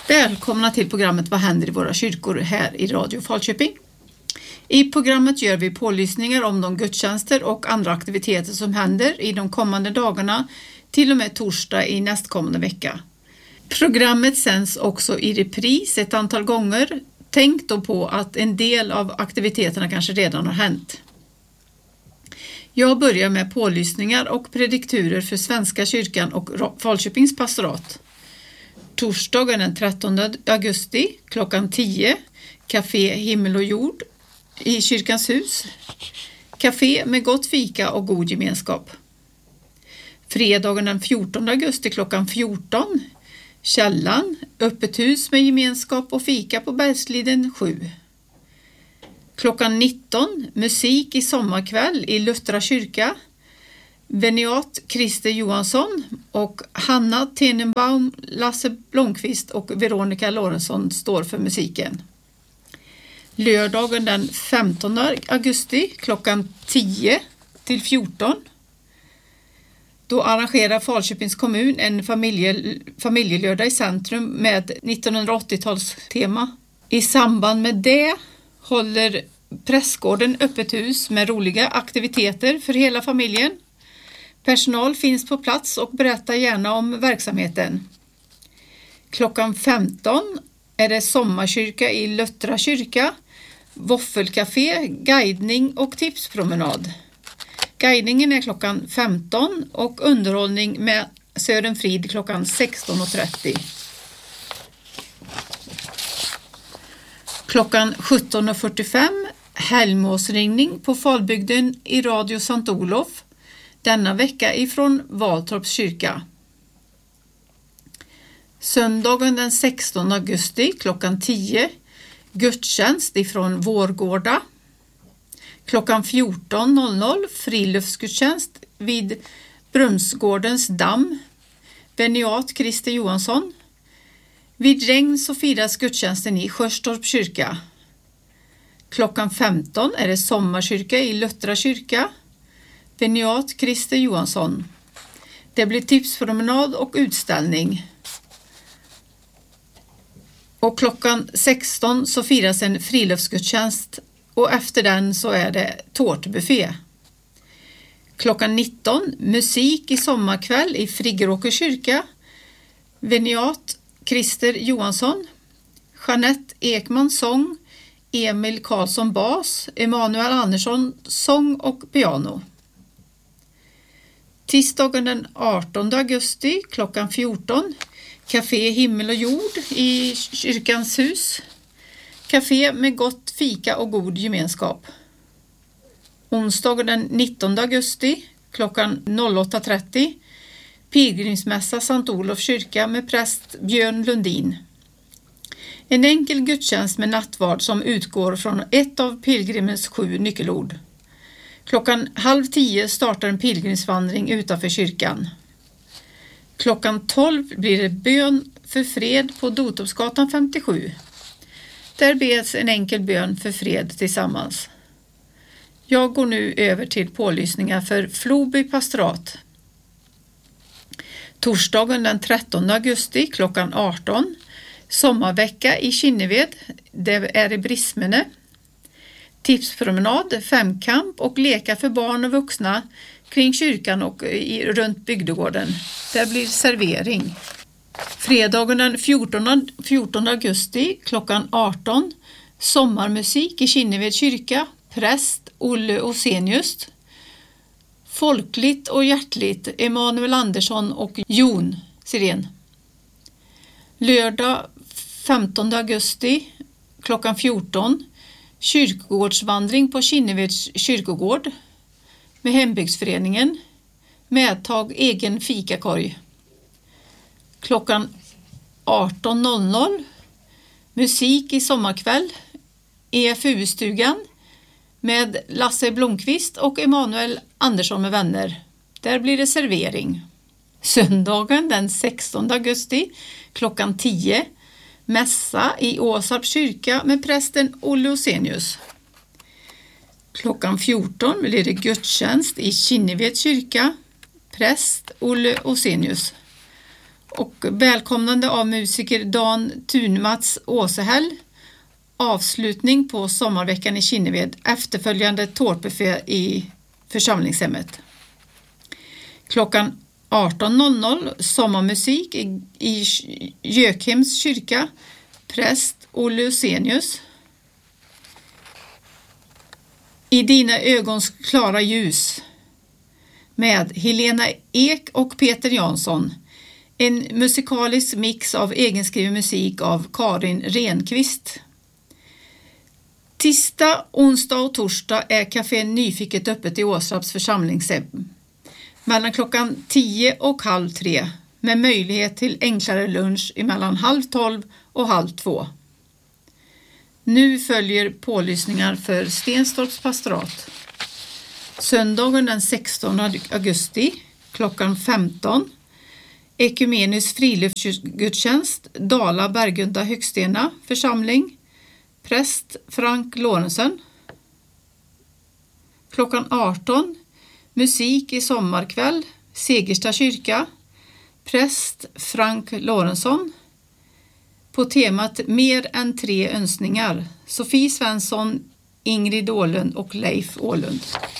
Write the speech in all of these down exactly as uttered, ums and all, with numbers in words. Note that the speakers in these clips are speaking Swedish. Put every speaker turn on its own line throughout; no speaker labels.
Välkomna till programmet Vad händer i våra kyrkor här i Radio Falköping. I programmet gör vi pålysningar om de gudstjänster och andra aktiviteter som händer i de kommande dagarna till och med torsdag i nästkommande vecka. Programmet sänds också i repris ett antal gånger. Tänk då på att en del av aktiviteterna kanske redan har hänt. Jag börjar med pålysningar och predikturer för Svenska kyrkan och Falköpings pastorat. Torsdagen den trettonde augusti klockan tio, Café Himmel och jord i Kyrkans hus. Café med gott fika och god gemenskap. Fredagen den fjortonde augusti klockan fjorton, Källan, öppet hus med gemenskap och fika på Bergsliden sju. Klockan nitton, musik i sommarkväll i Luttra kyrka. Veniat Christer Johansson och Hanna Tenenbaum, Lasse Blomqvist och Veronica Lorentzon står för musiken. Lördagen den femtonde augusti klockan tio till fjorton. Då arrangerar Falköpings kommun en familje, familjelördag i centrum med nittonhundraåttio-talstema. I samband med det håller Prästgården öppet hus med roliga aktiviteter för hela familjen. Personal finns på plats och berättar gärna om verksamheten. Klockan femton är det sommarkyrka i Luttra kyrka, våffelcafé, guidning och tipspromenad. Guidningen är klockan femton och underhållning med Sören Frid klockan sexton och trettio. Klockan sjutton och fyrtiofem helgmåsringning på Falbygden i Radio Sankt Olof. Denna vecka ifrån Valtorps kyrka. Söndagen den sextonde augusti klockan tio, gudstjänst ifrån Vårgårda. Klockan fjorton friluftsgudstjänst vid Brunnsgårdens damm. Veniat Christer Johansson. Vid regn så firas gudstjänsten i Sjörstorps kyrka. Klockan femton är det sommarkyrka i Luttra kyrka. Veniat Christer Johansson. Det blir tipspromenad och utställning. Och klockan sexton så firas en friluftsgudstjänst och efter den så är det tårtbuffé. Klockan nitton musik i sommarkväll i Friggeråker kyrka. Veniat Christer Johansson. Jeanette Ekman sång. Emil Karlsson bas. Emanuel Andersson sång och piano. Tisdagen den artonde augusti klockan fjorton, Café Himmel och jord i Kyrkans hus. Café med gott fika och god gemenskap. Onsdagen den nittonde augusti klockan åtta trettio, pilgrimsmässa Sankt Olof kyrka med präst Björn Lundin. En enkel gudstjänst med nattvard som utgår från ett av pilgrimens sju nyckelord. Klockan halv tio startar en pilgrimsvandring utanför kyrkan. Klockan tolv blir det bön för fred på Dotopsgatan femtiosju. Där beds en enkel bön för fred tillsammans. Jag går nu över till pålysningar för Floby pastorat. Torsdagen den trettonde augusti klockan arton. Sommarvecka i Kinneved. Det är i Brismene. Tipspromenad, femkamp och leka för barn och vuxna kring kyrkan och i, runt bygdegården. Det blir servering. Fredagen den fjortonde augusti klockan arton. Sommarmusik i Kinneved kyrka. Präst Olle Osenius. Folkligt och hjärtligt Emanuel Andersson och Jon Siren. Lördag femtonde augusti klockan fjorton. Kyrkogårdsvandring på Kinneveds kyrkogård med hembygdsföreningen. Medtag egen fikakorg. Klockan arton musik i sommarkväll E F U-stugan med Lasse Blomqvist och Emanuel Andersson med vänner. Där blir det servering. Söndagen den sextonde augusti klockan tio. Mässa i Åsarps kyrka med prästen Olle Osenius. Klockan fjorton blir det gudstjänst i Kinneveds kyrka. Präst Olle Osenius. Och välkomnande av musiker Dan Thunmats Åsehäll. Avslutning på sommarveckan i Kinneved, efterföljande tårtbuffé i församlingshemmet. Klockan arton noll noll sommarmusik i, i Gökhems kyrka, präst Olle Usenius. I dina ögons klara ljus med Helena Ek och Peter Jansson. En musikalisk mix av egenskriven musik av Karin Renqvist. Tisdag, onsdag och torsdag är Café Nyfiket öppet i Åsarps församlingshem. Mellan klockan tio och halv tre med möjlighet till enklare lunch emellan halv tolv och halv två. Nu följer pålysningar för Stenstorps pastorat. Söndagen den sextonde augusti klockan femton. Ekumenisk friluftsgudstjänst Dala Bergunda Högstena församling. Präst Frank Lorentzen. Klockan arton. Musik i sommarkväll Segersta kyrka. Präst Frank Lorentzen. På temat Mer än tre önskningar. Sofie Svensson, Ingrid Ålund och Leif Ålund.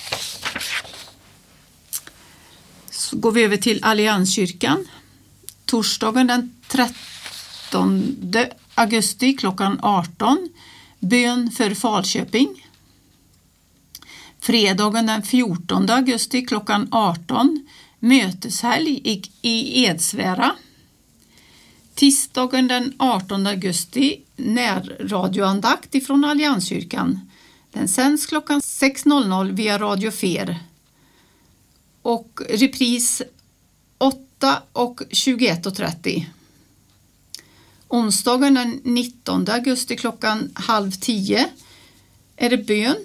Så går vi över till Allianskyrkan. Torsdagen den trettonde augusti klockan arton. Bön för Falköping. Fredagen den fjortonde augusti klockan arton. Möteshelg i, i Edsvära. Tisdagen den artonde augusti närradioandakt ifrån Allianskyrkan. Den sänds klockan sex noll noll via Radio Fer. Och repris åtta och tjugoett och trettio. Onsdagen den nittonde augusti klockan halv tio är det bön.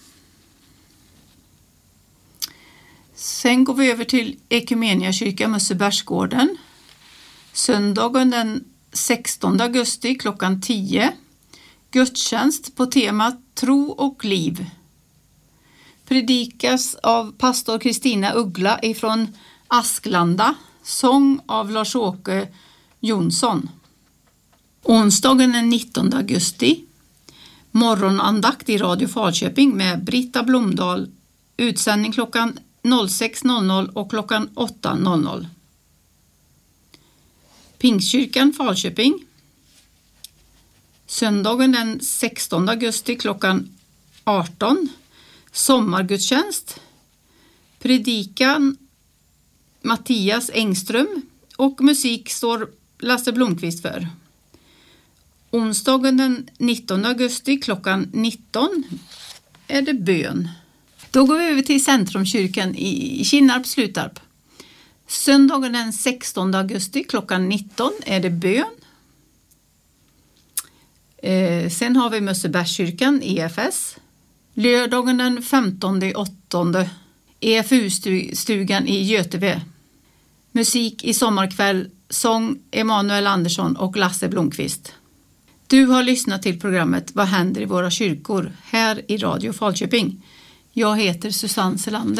Sen går vi över till Ekumeniakyrkan Mössebergsgården. Söndagen den sextonde augusti klockan tio. Gudstjänst på temat tro och liv. Predikas av pastor Kristina Uggla ifrån Asklanda. Sång av Lars-Åke Jonsson. Onsdagen den nittonde augusti. Morgonandakt i Radio Falköping med Britta Blomdahl. Utsändning klockan sex noll noll och klockan åtta noll noll. Pingstkyrkan Falköping. Söndagen den sextonde augusti klockan arton. Sommargudstjänst. Predikan Mattias Engström och musik står Lasse Blomqvist för. Onsdagen den nittonde augusti klockan nitton är det bön. Då går vi över till Centrumkyrkan i Kinnarp, Slutarp. Söndagen den sextonde augusti klockan nitton är det bön. Eh, sen har vi Mössebergskyrkan, E F S. Lördagen den femtonde åttonde E F U-stugan i Göteve. Musik i sommarkväll, sång Emanuel Andersson och Lasse Blomqvist. Du har lyssnat till programmet Vad händer i våra kyrkor här i Radio Falköping. Jag heter Susanne Selander.